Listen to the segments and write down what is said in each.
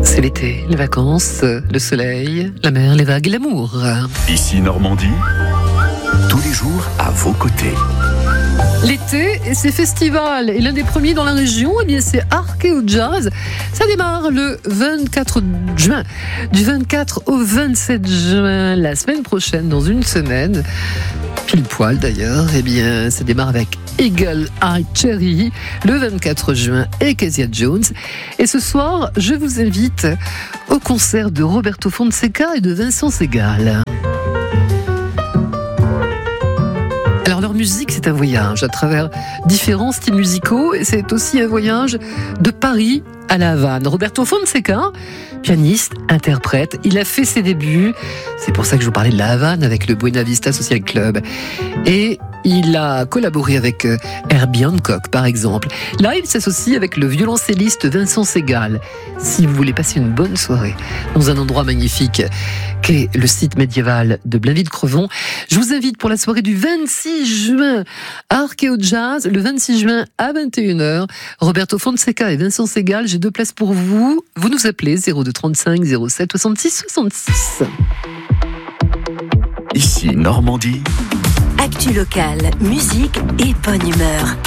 C'est l'été, les vacances, le soleil, la mer, les vagues et l'amour. Ici Normandie, tous les jours à vos côtés. L'été et ses festivals. Et l'un des premiers dans la région, eh bien, c'est Arkéo Jazz. Ça démarre le 24 juin. Du 24 au 27 juin, la semaine prochaine, dans une semaine. Pile poil d'ailleurs. Eh bien, ça démarre avec Eagle Eye Cherry le 24 juin et Kezia Jones. Et ce soir, je vous invite au concert de Roberto Fonseca et de Vincent Segal. Alors leur musique, c'est un voyage à travers différents styles musicaux et c'est aussi un voyage de Paris à La Havane. Roberto Fonseca, pianiste, interprète, il a fait ses débuts, c'est pour ça que je vous parlais de La Havane avec le Buena Vista Social Club. Et il a collaboré avec Herbie Hancock, par exemple. Là, il s'associe avec le violoncelliste Vincent Segal. Si vous voulez passer une bonne soirée dans un endroit magnifique qu'est le site médiéval de Blainville-Crevon, je vous invite pour la soirée du 26 juin à Arkéo Jazz, le 26 juin à 21h. Roberto Fonseca et Vincent Segal, j'ai 2 places pour vous. Vous nous appelez 02 35 07 66 66. Ici Normandie. Actu locale, musique et bonne humeur.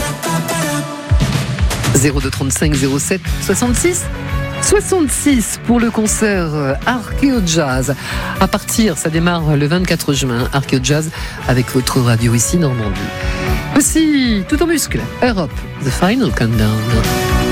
02 35 07 66 66 pour le concert Arkéo Jazz. À partir, ça démarre le 24 juin, Arkéo Jazz avec votre radio ici Normandie. Aussi, tout en muscle, Europe, The Final Countdown.